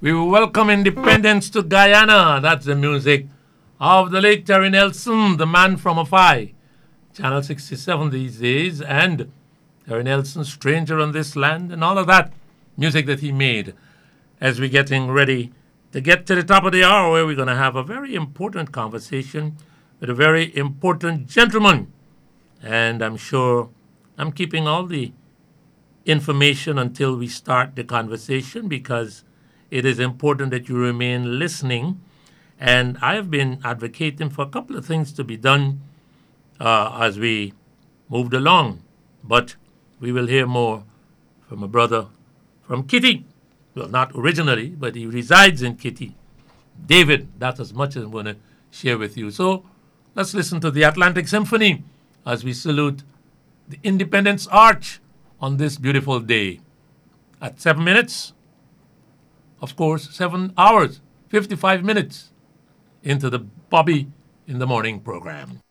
We welcome independence to Guyana. That's the music of the late Terry Nelson, the man from Afai. Channel 67 these days, and Terry Nelson, Stranger on This Land, and all of that music that he made. As we're getting ready to get to the top of the hour, where we're going to have a very important conversation with a very important gentleman. And I'm sure I'm keeping all the information until we start the conversation because it is important that you remain listening. And I've been advocating for a couple of things to be done as we moved along. But we will hear more from a brother from Kitty. Well, not originally, but he resides in Kitty. David, that's as much as I'm going to share with you. So let's listen to the Atlantic Symphony as we salute the Independence Arch on this beautiful day. At 7 minutes, of course, 7 hours, 55 minutes into the Bobby in the Morning program.